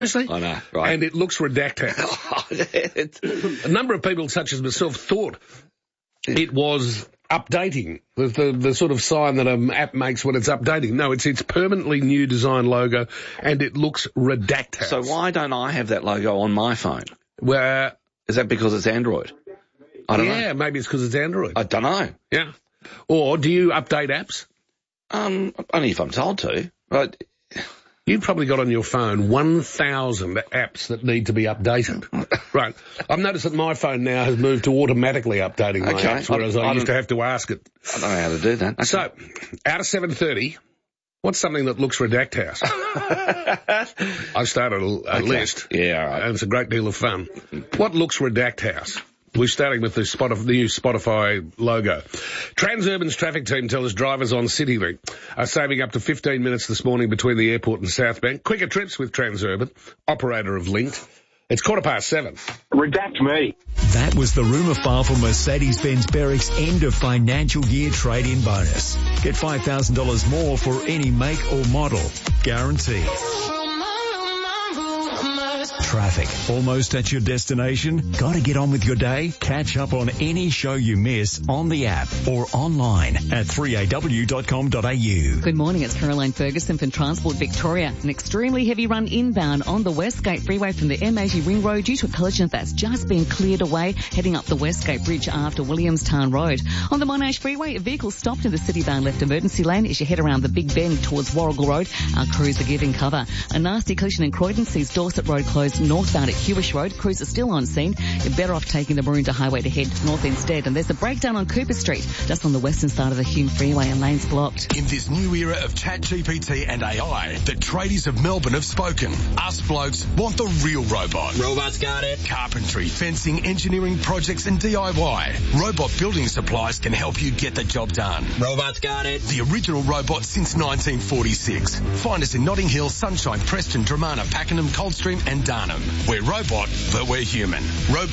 I know, right? And it looks redacted. A number of people, such as myself, thought it was updating, the sort of sign that an app makes when it's updating. No, it's its permanently new design logo, and it looks redacted. So why don't I have that logo on my phone? Well, is that because it's Android? I don't know. Yeah, maybe it's because it's Android. I don't know. Yeah. Or do you update apps? Only if I'm told to. But you've probably got on your phone 1,000 apps that need to be updated. Right. I've noticed that my phone now has moved to automatically updating my apps, whereas I used to have to ask it. I don't know how to do that. Okay. So, out of 7:30, what's something that looks redacted? I've started a list. Yeah, all right. And it's a great deal of fun. What looks redacted? We're starting with the new Spotify logo. Transurban's traffic team tell us drivers on CityLink are saving up to 15 minutes this morning between the airport and South Bank. Quicker trips with Transurban, operator of Linked. It's 7:15. Redact me. That was the rumour file for Mercedes-Benz Berwick's end of financial year trade-in bonus. Get $5,000 more for any make or model. Guaranteed. Traffic. Almost at your destination? Got to get on with your day? Catch up on any show you miss on the app or online at 3aw.com.au. Good morning, it's Caroline Ferguson from Transport Victoria. An extremely heavy run inbound on the Westgate Freeway from the M80 Ring Road due to a collision that's just been cleared away, heading up the Westgate Bridge after Williamstown Road. On the Monash Freeway, a vehicle stopped in the city-bound left emergency lane as you head around the Big Bend towards Warrigal Road. Our crews are giving cover. A nasty collision in Croydon sees Dorset Road closed northbound at Hewish Road. Crews are still on scene. You're better off taking the Maroondah Highway to head north instead. And there's a breakdown on Cooper Street, just on the western side of the Hume Freeway, and lanes blocked. In this new era of ChatGPT and AI, the tradies of Melbourne have spoken. Us blokes want the real robot. Robots got it. Carpentry, fencing, engineering projects and DIY. Robot Building Supplies can help you get the job done. Robots got it. The original robot since 1946. Find us in Notting Hill, Sunshine, Preston, Dramana, Pakenham, Coldstream and Darnham. We're robot, but we're human.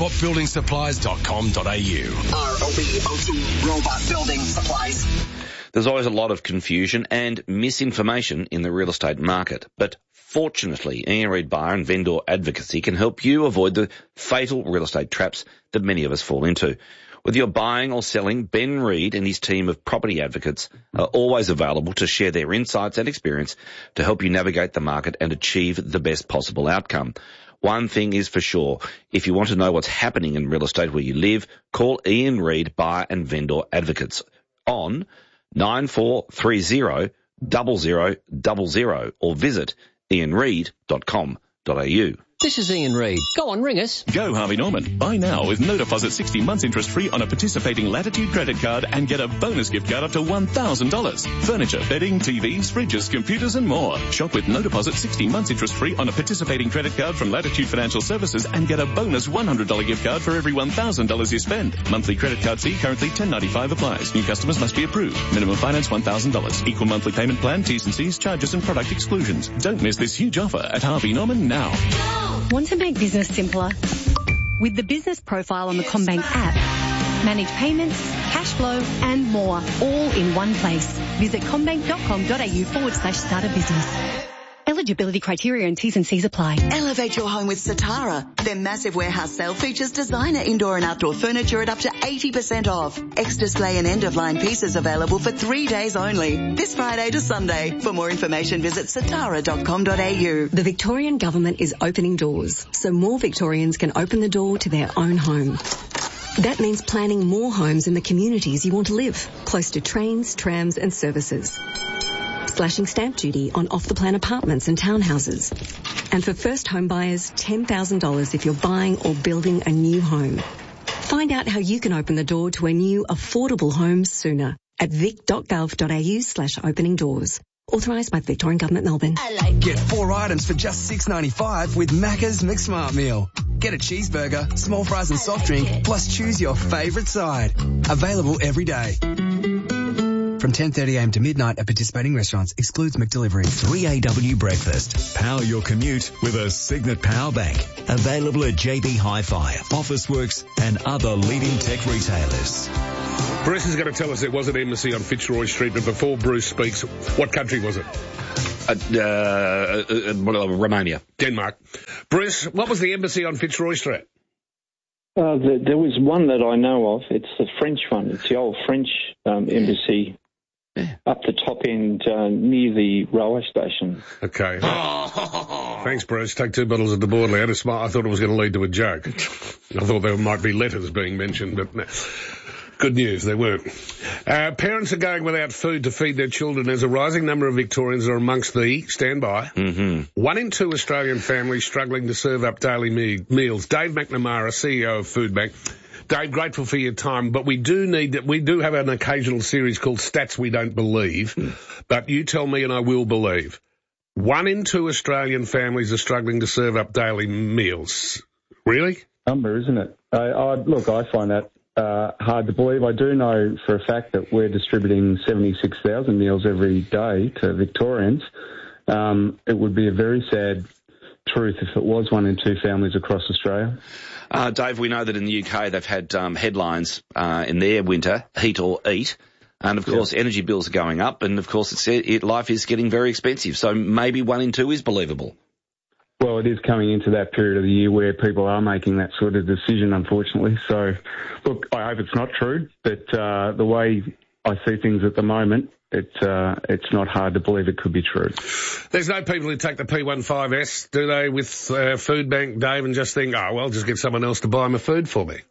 Robotbuildingsupplies.com.au. ROBOT, Robot Building Supplies. There's always a lot of confusion and misinformation in the real estate market, but fortunately, Ian Reid Buyer and Vendor Advocacy can help you avoid the fatal real estate traps that many of us fall into. Whether you're buying or selling, Ben Reid and his team of property advocates are always available to share their insights and experience to help you navigate the market and achieve the best possible outcome. One thing is for sure, if you want to know what's happening in real estate where you live, call Ian Reid Buyer and Vendor Advocates on 9430 0000 or visit ianreid.com.au. This is Ian Reid. Go on, ring us. Go Harvey Norman. Buy now with no deposit 60 months interest free on a participating Latitude credit card and get a bonus gift card up to $1,000. Furniture, bedding, TVs, fridges, computers and more. Shop with no deposit 60 months interest free on a participating credit card from Latitude Financial Services and get a bonus $100 gift card for every $1,000 you spend. Monthly credit card fee currently $10.95 applies. New customers must be approved. Minimum finance $1,000. Equal monthly payment plan, T's and C's, charges and product exclusions. Don't miss this huge offer at Harvey Norman now. Want to make business simpler? With the business profile on the CommBank app, manage payments, cash flow and more, all in one place. Visit commbank.com.au/start a business. Eligibility criteria and T's and C's apply. Elevate your home with Satara. Their massive warehouse sale features designer indoor and outdoor furniture at up to 80% off. Ex-display and end-of-line pieces available for 3 days only. This Friday to Sunday. For more information, visit satara.com.au. The Victorian Government is opening doors, so more Victorians can open the door to their own home. That means planning more homes in the communities you want to live, close to trains, trams and services. Slashing stamp duty on off-the-plan apartments and townhouses. And for first home buyers, $10,000 if you're buying or building a new home. Find out how you can open the door to a new affordable home sooner at vic.gov.au/opening doors. Authorised by the Victorian Government, Melbourne. Get 4 items for just $6.95 with Macca's McSmart Meal. Get a cheeseburger, small fries and soft drink, plus choose your favourite side. Available every day. From 10:30am to midnight at participating restaurants. Excludes McDelivery. 3AW Breakfast. Power your commute with a Signet Power Bank. Available at JB Hi-Fi, Officeworks and other leading tech retailers. Bruce is going to tell us there was an embassy on Fitzroy Street, but before Bruce speaks, what country was it? Romania. Denmark. Bruce, what was the embassy on Fitzroy Street? There was one that I know of. It's the French one. It's the old French embassy up the top end near the railway station. Okay. Thanks, Bruce. Take 2 bottles of the Bordley. I thought it was going to lead to a joke. I thought there might be letters being mentioned, but no. Good news, there weren't. Parents are going without food to feed their children as a rising number of Victorians are amongst the standby. Mm-hmm. 1 in 2 Australian families struggling to serve up daily meals. Dave McNamara, CEO of Foodbank. Dave, grateful for your time, but we do have an occasional series called Stats We Don't Believe, but you tell me and I will believe. 1 in 2 Australian families are struggling to serve up daily meals. Really? Number, isn't it? Look, I find that hard to believe. I do know for a fact that we're distributing 76,000 meals every day to Victorians. It would be a very sad truth if it was 1 in 2 families across Australia. Dave, we know that in the UK they've had headlines in their winter, heat or eat. And, of course, energy bills are going up. And, of course, life is getting very expensive. So maybe 1 in 2 is believable. Well, it is coming into that period of the year where people are making that sort of decision, unfortunately. So, look, I hope it's not true. But the way I see things at the moment, it's not hard to believe it could be true. There's no people who take the P15S, do they, with Foodbank, Dave, and just think, oh, well, just get someone else to buy my food for me?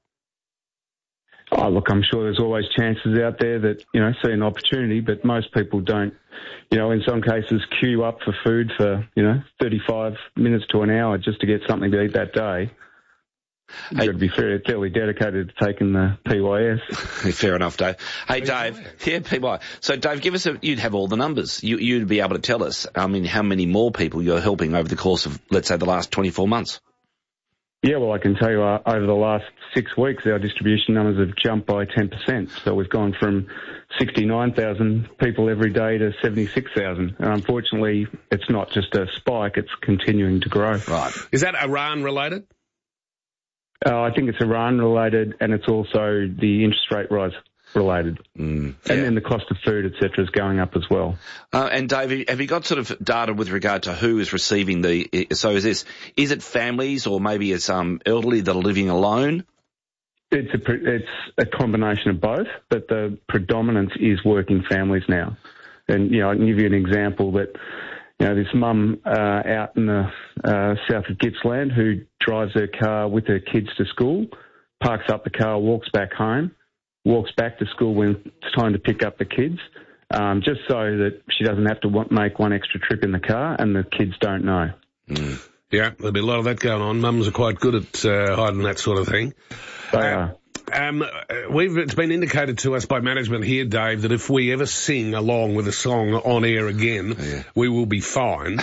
Oh, look, I'm sure there's always chances out there that, see an opportunity, but most people don't, in some cases queue up for food for, 35 minutes to an hour just to get something to eat that day. You've got to be fairly dedicated to taking the PYS. Fair enough, Dave. Hey, Dave. Yeah, PY. So, Dave, you'd have all the numbers. You'd be able to tell us, how many more people you're helping over the course of, let's say, the last 24 months. Yeah, well, I can tell you over the last 6 weeks, our distribution numbers have jumped by 10%. So we've gone from 69,000 people every day to 76,000. And unfortunately, it's not just a spike, it's continuing to grow. Right. Is that Iran-related? I think it's Iran-related, and it's also the interest rate rise related. And then the cost of food, et cetera, is going up as well. And Dave, have you got sort of data with regard to who is receiving so is it families or maybe it's elderly that are living alone? It's a combination of both, but the predominance is working families now. And, I can give you an example that, this mum out in the south of Gippsland who drives her car with her kids to school, parks up the car, walks back home, walks back to school when it's time to pick up the kids, just so that she doesn't have to make one extra trip in the car and the kids don't know. Mm. Yeah, there'll be a lot of that going on. Mums are quite good at hiding that sort of thing. They are. It's been indicated to us by management here, Dave, that if we ever sing along with a song on air again, we will be fined.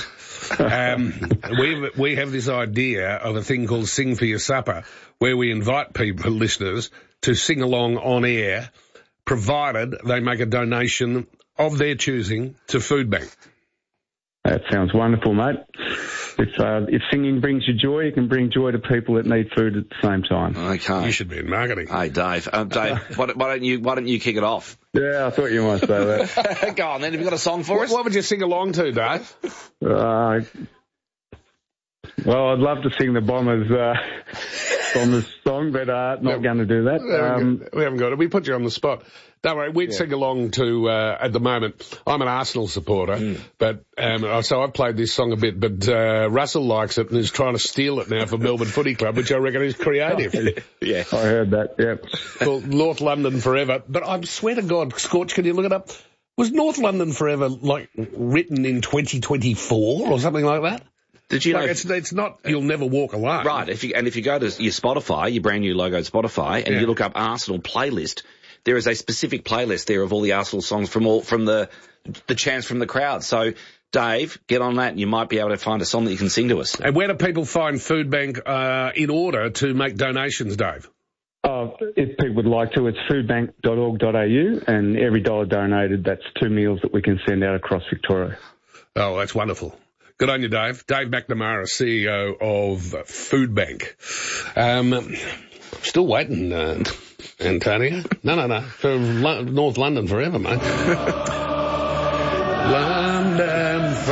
We have this idea of a thing called Sing for Your Supper, where we invite listeners to sing along on air, provided they make a donation of their choosing to Foodbank. That sounds wonderful, mate. If singing brings you joy, you can bring joy to people that need food at the same time. Okay. You should be in marketing. Hey, Dave. Dave, why don't you kick it off? Yeah, I thought you might say that. Go on then. Have you got a song for us? What would you sing along to, Dave? Well, I'd love to sing the Bombers song, but not going to do that. We haven't got it. We put you on the spot. Don't worry, we'd sing along to, at the moment, I'm an Arsenal supporter, but so I've played this song a bit, but Russell likes it and is trying to steal it now for Melbourne Footy Club, which I reckon is creative. Yeah, I heard that, yeah. Called North London Forever. But I swear to God, Scorch, can you look it up? Was North London Forever, written in 2024 or something like that? Did you know? It's not, you'll never walk alone. Right, if you go to your Spotify, your brand new logo Spotify, and you look up Arsenal playlist, there is a specific playlist there of all the Arsenal songs from the chants from the crowd. So, Dave, get on that and you might be able to find a song that you can sing to us. And where do people find Foodbank in order to make donations, Dave? If people would like to, it's foodbank.org.au, and every $1 donated, that's 2 meals that we can send out across Victoria. Oh, that's wonderful. Good on you, Dave. Dave McNamara, CEO of Foodbank. Still waiting, Antonio. No. For North London Forever, mate. London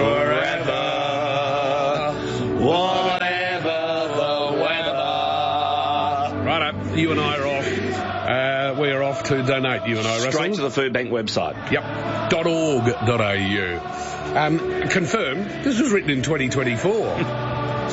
Righto, you and I are off. We are off to donate, you and I, Russell. Straight to the Food Bank website. Yep, .org.au. Confirmed, this was written in 2024.